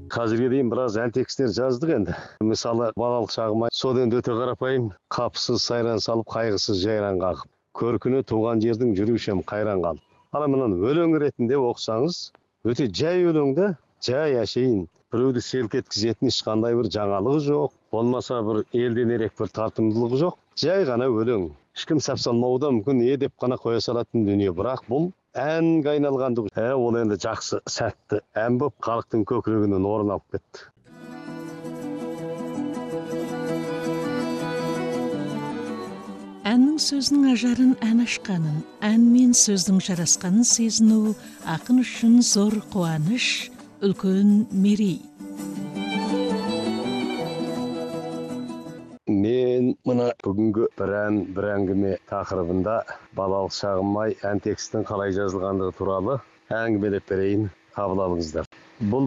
Қазірге дейін біраз ән текстер жаздық енді. Мысалы, балалық шағыма сол енді өте қарапайым, қапысыз сайран салып, қайғысыз жайран қағып. Көркіне туған жердің жүрушем қайран қалып. Ана мынаны өлең ретінде оқысаңыз, өте жай өлеңді, жай әшейін. Біреуді селк еткізетін ешқандай бір жаңалығы жоқ, болмаса бір елден ерек бір тартымдылығы жоқ. Жай ғана өлең. Ешкім сәп салмауы да мүмкін, деп қана қоя салатын дүние. Бірақ бұл әнге айналғандығы. Ол енді жақсы, сәтті ән болып халықтың көкірегінен орын алып кетті. Әннің сөзінің ажарын ән ашқанын, ән мен сөздің жарасқанын сезіну ақын үшін зор қуаныш, үлкен мерей. Мен мына бүгінгі бір әңгіме тақырыбында балалық шағым-ай ән текстің қалай жазылғандығы туралы әңгімелеп берейін, қабыл алыңыздар. Бұл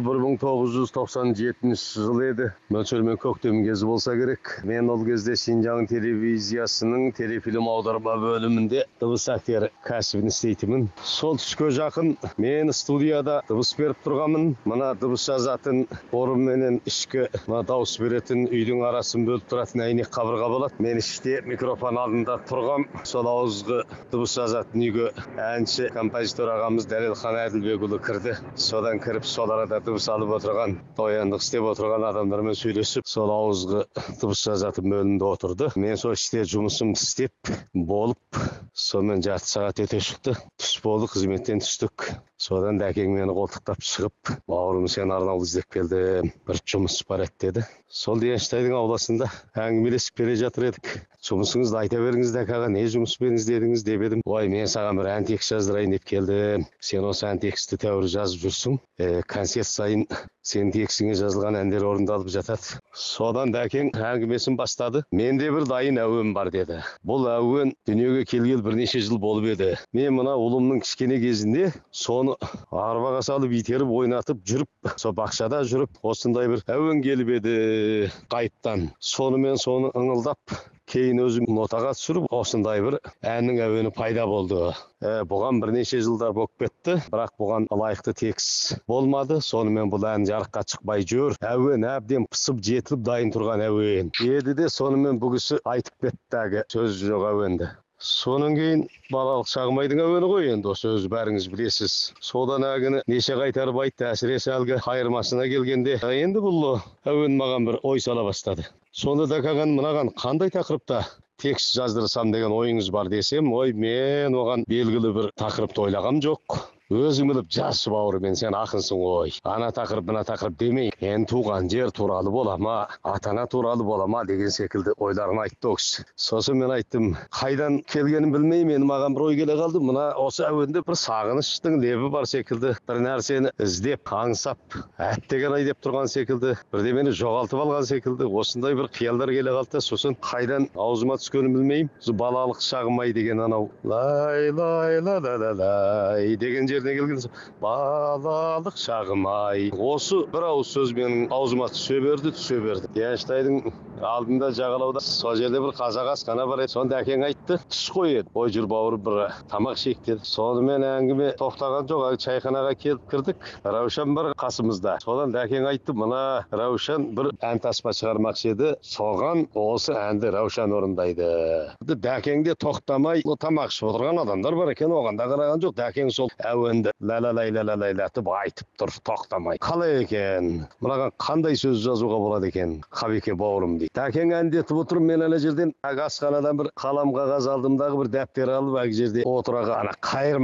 1997 жыл еді. Мөлшермен көктем кезі болса керек. Мен ол кезде Шинжаң телевизиясының телефильм аударма бөлімінде дыбыс актері кәсібін істейтінмін. Сол түске жақын мен студияда дыбыс беріп тұрғанмын. Мына дыбыс жазатын орын менен ішкі дауыс беретін үйдің арасын бөліп тұратын әйнек қабырға болады. Мен іште микрофон алдында тұрғам. Сол ауызғы дыбыс жазатын үйге әнші композитор ағамыз Дәлелхан Әділбекұлы кірді. Содан кіріп сол арада дыбыс алып отырған, тояндық істеп отырған адамдармен сөйлесіп, сол ауызғы дыбыс жазатын бөлімде отырды. Мен сол іште жұмысым істеп болып, сонымен жарты сағат өте шықты. Түс болды, қызметтен түстік. Содан дәкең мені қолтықтап шығып, бауырым сен арнаулы іздеп келді, бір жұмыс бар еді деді. Сол Денштайдың ауласында әңгімелесіп келе жатыр едік. Жұмысыңызды айта беріңіз дәке аға, не жұмыспен іздедіңіз деп едім. Ой, мен саған бір ән текст жаздырайын деп келдім. Сен осы ән тексті тәуір жазып жүрсің. Концерт сайын сен текстіңе жазылған әндер орындалып жатады. Содан дәкең әңгімесін бастады. Менде бір дайын әуен бар деді. Бұл әуен дүниеге келгелі бірнеше жыл болып еді. Мен мына ұлымның кішкене кезінде соны арбаға салып итеріп ойнатып жүріп, сол бақшада жүріп, осындай бір әуен келіп еді қайыптан. Сонымен соны ыңылдап, кейін өзім нотаға түсіріп, осындай бір әннің әуені пайда болды. Бұған бірнеше жылдар болып кетті, бірақ бұған лайықты текст болмады. Сонымен бұл ән жарыққа шықпай жүр. Әуен әбден пысып жетіліп дайын тұрған әуен еді де, сонымен бұл кісі айтып кетті сөз жоқ әуенді. Сонан кейін балалық шағым-айдың әуені ғой енді, осы өзі бәріңіз білесіз. Содан әгіні неше қайтарып айтты, әсіресе әлгі қайырмасына келгенде. Енді бұл әуен маған бір ой сала бастады. Сонда дәкаған мынаған қандай тақырыпта текст жаздырсам деген ойыңыз бар десем, ой, мен оған белгілі бір тақырыпты ойлағам жоқ. Өзің біліп жасы бауырым, сен ақынсың ғой. Ана тақырып, мына тақырып демей, туған жер туралы бола ма, атана туралы бола ма деген секілді ойларын айтты ол кісі. Сосын мен айттым, қайдан келгенін білмеймін, маған бір ой келе қалды. Мына осы әуенде бір сағыныштың лебі бар секілді, бір нәрсені іздеп, аңсап, әттеген-ай деп тұрған секілді, бірдемені жоғалтып алған секілді, осындай бір қиялдар келе қалды. Сосын қайдан аузыма түскенін білмеймін. Балалық шағым-ай деген анау лай лай лай лай лай деген жеріне келген балалық шағым-ай. Осы бір ауыз сөз менің аузыма түсе берді. Денштайдың алдында жағалауда сол жерде бір қазақ асхана бар еді. Сонда әкең айтты, түс қой еді. Ой, жүр бауыр, бір тамақ ішейік деді. Сонымен әңгіме тоқтаған жоқ, чайханаға келіп кірдік. Раушан бар қасымызда. Содан әкең айтты, мына Раушан бір ән таспа шығармақшы еді. Соған осы әнді Раушан орындайды. Дәкең де тоқтамай, тамақ ішіп отырған адамдар бар екен, оған да қараған жоқ. Дәкең сол әуенді ла-ла-лай-ла-ла-лай-латып айтып тұр, тоқтамай. Қалай екен? Мынаған қандай сөз жазуға болады екен? Қабеке бауырым дейді. Дәкең әндетіп отыр, мен ана жерден асханадан бір қалам қағаз алдымдағы бір дәптер алып, әк жерде отыраға ана қайырма